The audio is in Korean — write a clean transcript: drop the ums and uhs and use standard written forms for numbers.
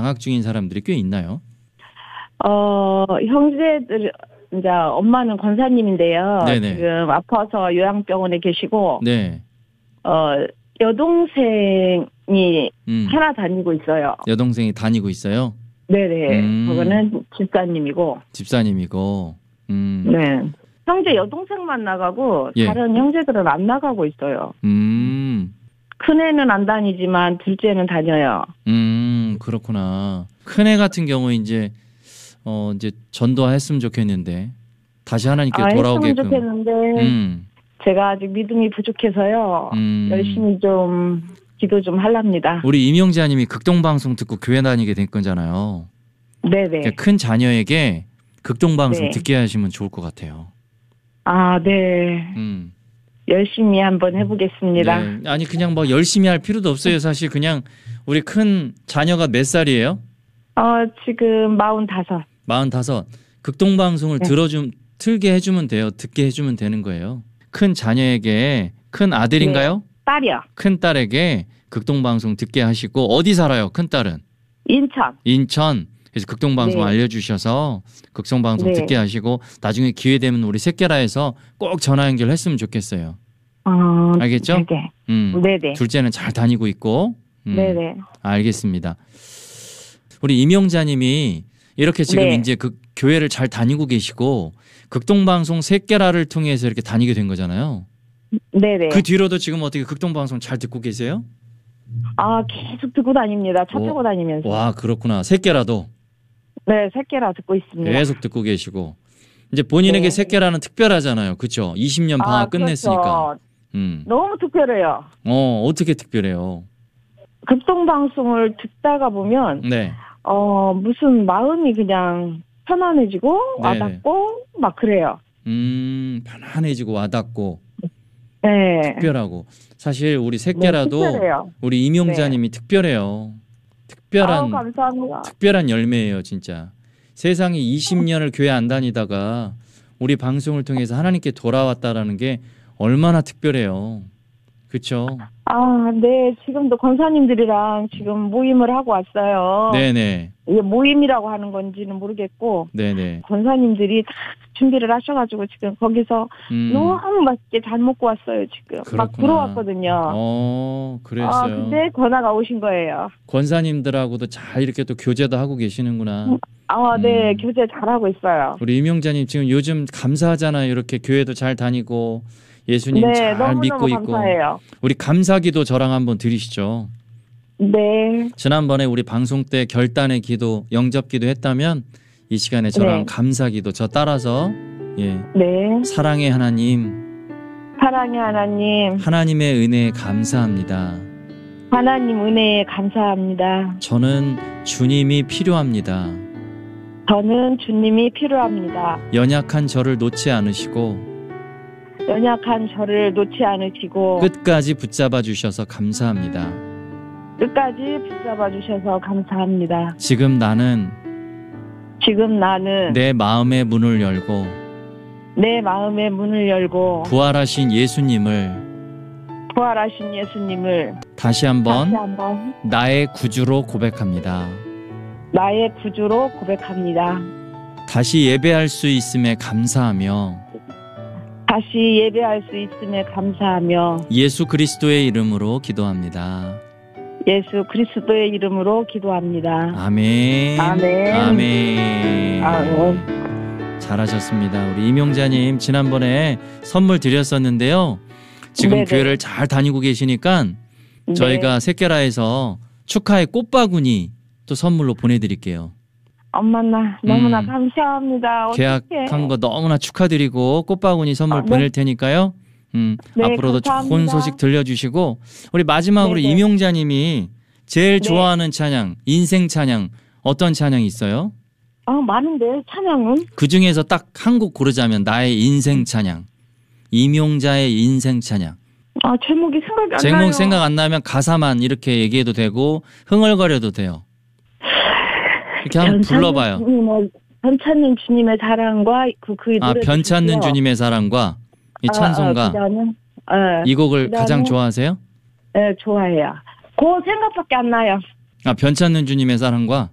장악 중인 사람들이 꽤 있나요? 형제들, 이제 엄마는 권사님인데요. 네네. 지금 아파서 요양병원에 계시고, 네. 여동생이 하나 다니고 있어요. 여동생이 다니고 있어요? 네네. 그거는 집사님이고. 집사님이고. 네. 형제 여동생만 나가고 예. 다른 형제들은 안 나가고 있어요. 큰애는 안 다니지만 둘째는 다녀요. 그렇구나. 큰애 같은 경우 이제 전도했으면 좋겠는데 다시 하나님께 돌아오게끔. 했으면 좋겠는데 제가 아직 믿음이 부족해서요. 열심히 좀 기도 좀 하랍니다. 우리 임영자님이 극동방송 듣고 교회 다니게 된 거잖아요. 네네. 그러니까 큰 자녀에게 극동방송 네. 듣게 하시면 좋을 것 같아요. 아, 네. 열심히 한번 해보겠습니다. 네. 아니 그냥 뭐 열심히 할 필요도 없어요. 사실 그냥 우리 큰 자녀가 몇 살이에요? 지금 45. 45. 극동방송을 네. 틀게 해주면 돼요. 듣게 해주면 되는 거예요. 큰 자녀에게 큰 아들인가요? 네. 딸이요. 큰 딸에게 극동방송 듣게 하시고 어디 살아요? 큰 딸은? 인천. 인천. 그래서 극동방송 네. 알려주셔서 극성방송 네. 듣게 하시고 나중에 기회 되면 우리 새끼라에서 꼭 전화 연결했으면 좋겠어요. 알겠죠? 네네. 네네. 둘째는 잘 다니고 있고. 네네. 알겠습니다. 우리 임영자님이 이렇게 지금 네. 이제 그 교회를 잘 다니고 계시고 극동방송 새끼라를 통해서 이렇게 다니게 된 거잖아요. 네네. 그 뒤로도 지금 어떻게 극동방송 잘 듣고 계세요? 계속 듣고 다닙니다. 차 타고 다니면서. 와, 그렇구나. 새끼라도 네, 새끼라 듣고 있습니다. 계속 듣고 계시고. 이제 본인에게 네. 새끼라는 특별하잖아요. 그렇죠? 20년 방학 끝냈으니까. 그렇죠. 너무 특별해요. 어떻게 특별해요? 극동방송을 듣다가 보면 네. 무슨 마음이 그냥 편안해지고 네네. 와닿고 막 그래요. 편안해지고 와닿고 네. 특별하고. 사실 우리 새끼라도 특별해요. 우리 임용자님이 특별해요. 감사합니다. 특별한 열매예요, 진짜. 세상에 20년을 교회 안 다니다가 우리 방송을 통해서 하나님께 돌아왔다라는 게 얼마나 특별해요. 그렇죠? 네. 지금도 권사님들이랑 지금 모임을 하고 왔어요. 네네. 이게 모임이라고 하는 건지는 모르겠고 네네. 권사님들이 다 준비를 하셔가지고 지금 거기서 너무 맛있게 잘 먹고 왔어요. 지금 그렇구나. 막 부러웠거든요. 그랬어요. 근데 권하가 오신 거예요. 권사님들하고도 잘 이렇게 또 교제도 하고 계시는구나. 네. 교제 잘하고 있어요. 우리 임용자님 지금 요즘 감사하잖아요. 이렇게 교회도 잘 다니고 예수님 잘 너무너무 믿고 있고. 감사해요. 우리 감사기도 저랑 한번 드리시죠. 네. 지난번에 우리 방송 때 결단의 기도, 영접기도 했다면 이 시간에 저랑 감사기도 저 따라서 네. 사랑의 하나님, 사랑의 하나님, 하나님의 은혜에 감사합니다. 하나님 은혜에 감사합니다. 저는 주님이 필요합니다. 저는 주님이 필요합니다. 연약한 저를 놓지 않으시고 연약한 저를 놓지 않으시고 끝까지 붙잡아 주셔서 감사합니다. 끝까지 붙잡아 주셔서 감사합니다. 지금 나는 내 마음의 문을 열고 부활하신 예수님을 다시 한번 나의 구주로 고백합니다. 다시 예배할 수 있음에 감사하며 예수 그리스도의 이름으로 기도합니다. 아멘. 아멘. 잘하셨습니다. 우리 임용자님 지난번에 선물 드렸었는데요. 지금 교회를 잘 다니고 계시니까 저희가 새끼라에서 축하의 꽃바구니 또 선물로 보내드릴게요. 엄마나 너무나 감사합니다. 계약한 거 너무나 축하드리고 꽃바구니 선물 보낼 테니까요. 앞으로도 감사합니다. 좋은 소식 들려주시고 우리 마지막으로 임용자님이 제일 좋아하는 찬양, 인생 찬양 어떤 찬양이 있어요? 많은데 찬양은? 그 중에서 딱 한 곡 고르자면 나의 인생 찬양, 임용자의 인생 찬양. 제목이 생각이 안 나요. 제목 생각 안 나면 가사만 이렇게 얘기해도 되고 흥얼거려도 돼요. 이렇게 한번 불러봐요. 변찮는 주님의 사랑과 그 노래. 변찮는 주님의 사랑과 이 찬송가. 이 곡을 가장 좋아하세요? 네, 좋아해요. 그 생각밖에 안 나요. 변찮는 주님의 사랑과